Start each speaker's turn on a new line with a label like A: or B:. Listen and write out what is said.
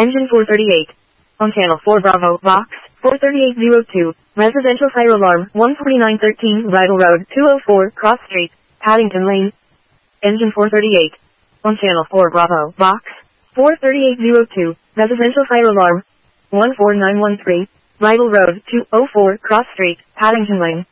A: Engine 438. On channel 4 Bravo, Vox, 43802, residential fire alarm, 14913 Rydal Road, 204 Cross Street, Paddington Lane. Engine 438. On channel 4 Bravo, Vox, 43802, residential fire alarm, 14913, Rydal Road, 204 Cross Street, Paddington Lane.